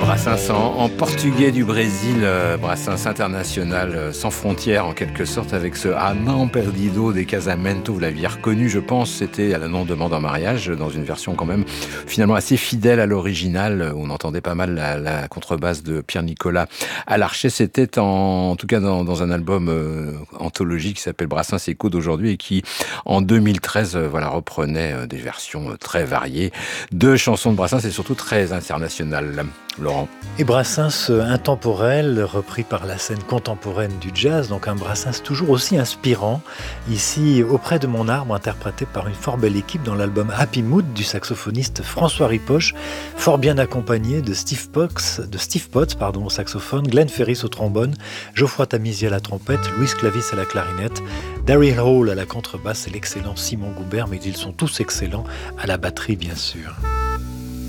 Brassens en portugais du Brésil, Brassens international, sans frontières en quelque sorte, avec ce Ah não perdido des Casamento, vous l'aviez reconnu, je pense, c'était à la non demande en mariage, dans une version quand même finalement assez fidèle à l'original, où on entendait pas mal la contrebasse de Pierre-Nicolas à l'archet. C'était en tout cas dans un album anthologique qui s'appelle Brassens Écho d'aujourd'hui et qui en 2013 reprenait des versions très variées de chansons de Brassens et surtout très internationales. Laurent. Et Brassens intemporel, repris par la scène contemporaine du jazz, donc un Brassens toujours aussi inspirant, ici Auprès de mon arbre, interprété par une fort belle équipe dans l'album Happy Mood du saxophoniste François Ripoche, fort bien accompagné de Steve Potts au saxophone, Glenn Ferris au trombone, Geoffroy Tamizy à la trompette, Louis Clavis à la clarinette, Daryl Hall à la contrebasse et l'excellent Simon Goubert, mais ils sont tous excellents à la batterie bien sûr.